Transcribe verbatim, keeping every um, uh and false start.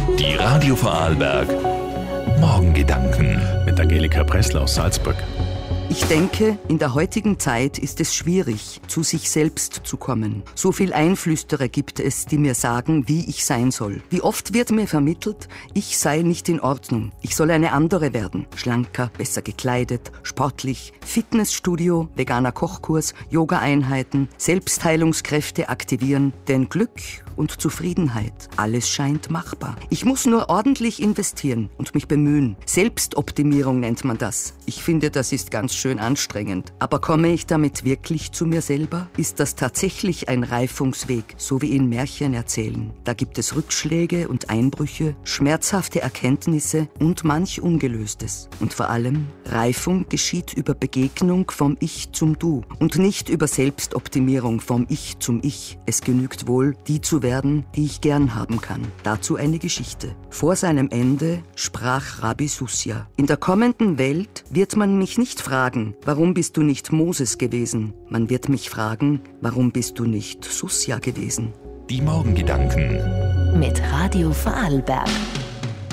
Die Radio Vorarlberg Morgengedanken mit Angelika Pressler aus Salzburg. Ich denke, in der heutigen Zeit ist es schwierig, zu sich selbst zu kommen. So viel Einflüsterer gibt es, die mir sagen, wie ich sein soll. Wie oft wird mir vermittelt, ich sei nicht in Ordnung. Ich soll eine andere werden. Schlanker, besser gekleidet, sportlich, Fitnessstudio, veganer Kochkurs, Yoga-Einheiten, Selbstheilungskräfte aktivieren. Denn Glück und Zufriedenheit, alles scheint machbar. Ich muss nur ordentlich investieren und mich bemühen. Selbstoptimierung nennt man das. Ich finde, das ist ganz schön anstrengend. Aber komme ich damit wirklich zu mir selber? Ist das tatsächlich ein Reifungsweg, so wie in Märchen erzählen? Da gibt es Rückschläge und Einbrüche, schmerzhafte Erkenntnisse und manch Ungelöstes. Und vor allem, Reifung geschieht über Begegnung vom Ich zum Du und nicht über Selbstoptimierung vom Ich zum Ich. Es genügt wohl, die zu werden, die ich gern haben kann. Dazu eine Geschichte. Vor seinem Ende sprach Rabbi Sussia: In der kommenden Welt wird man mich nicht fragen, warum bist du nicht Moses gewesen? Man wird mich fragen, warum bist du nicht Sussia gewesen? Die Morgengedanken mit Radio Vorarlberg.